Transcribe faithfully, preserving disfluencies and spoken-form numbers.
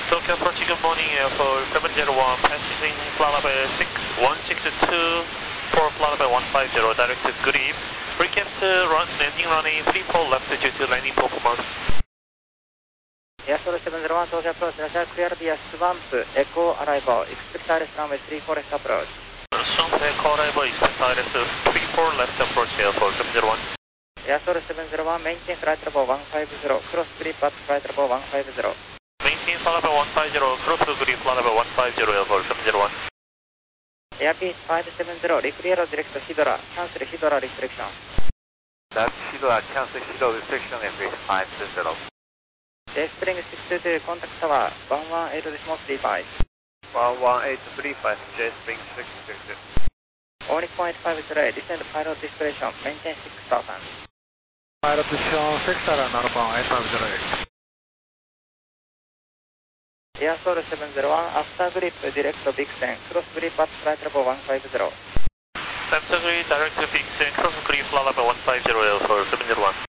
Tokyo approaching, good morning, Airport seven zero one, passing Flylevel six one six two for Flylevel one five zero, direct to Grip. Recap run, landing runway three four left due to landing performance. Airport seven zero one, Tokyo approach, Russia clear via Swamp, Echo arrival, expect I R S runway three four left approach. Swamp, Echo arrival, expect I R S three four left approach, Airport seven zero one. Airport seven zero one, maintain flight level one five zero, cross Grip at flight level one five zero. Maintain flight level one five zero, cross to Grip flight level one five zero, Airport seven zero one. Airbus five seven zero, reclear direct to Hydra, cancel Hydra restriction. That's Hydra, cancel Hydra restriction, F X five zero. J-Spring six two two, contact tower, one one eight three five. one one eight three five, J-Spring six two two. Only zero point five delay, descend pilot discretion, maintain six thousand. Pilot discretion six thousand, not one eight five zero eight. Airport seven zero one, after grip, direct to Vixen, cross grip at flight level one five zero. After grip, direct to Vixen, cross grip, flight level one five zero, Airport seven zero one.